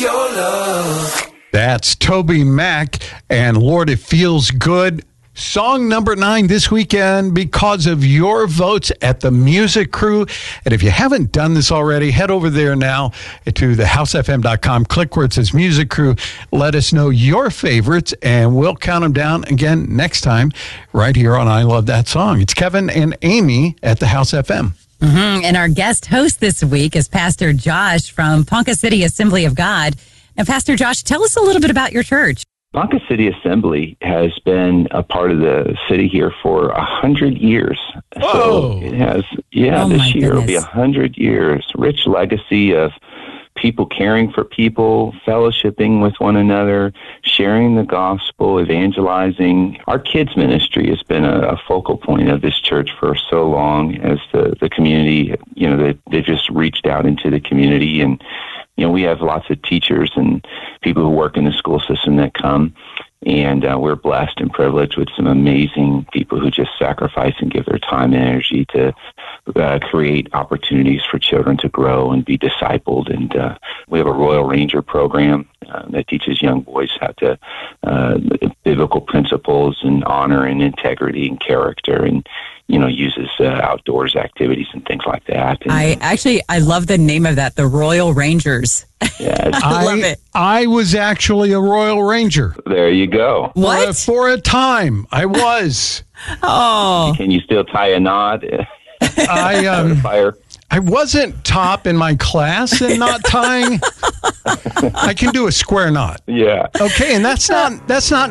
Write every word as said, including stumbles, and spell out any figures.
your love. That's Toby Mac and Lord, It Feels Good. Song number nine this weekend because of your votes at the Music Crew. And if you haven't done this already, head over there now to the house f m dot com. Click where it says Music Crew. Let us know your favorites, and we'll count them down again next time right here on I Love That Song. It's Kevin and Amy at the House F M. Mm-hmm. And our guest host this week is Pastor Josh from Ponca City Assembly of God. Now, Pastor Josh, tell us a little bit about your church. Ponca City Assembly has been a part of the city here for a hundred years. Whoa. So it has, yeah, Oh, this my year will be a goodness. hundred years. Rich legacy of people caring for people, fellowshipping with one another, sharing the gospel, evangelizing. Our kids ministry has been a, a focal point of this church for so long as the, the community, you know, they, they've just reached out into the community. And you know, we have lots of teachers and people who work in the school system that come, and uh, we're blessed and privileged with some amazing people who just sacrifice and give their time and energy to uh, create opportunities for children to grow and be discipled. And uh, we have a Royal Ranger program uh, that teaches young boys how to uh, biblical principles and honor and integrity and character, and you know, uses uh, outdoors activities and things like that. And, I actually, I love the name of that, the Royal Rangers. yeah, it's- I love it. I was actually a Royal Ranger. there you go. What? Uh, for a time, I was. Oh, Can you still tie a knot? I um, Fire. I wasn't top in my class in knot tying. I can do a square knot. Yeah. Okay, and that's not that's not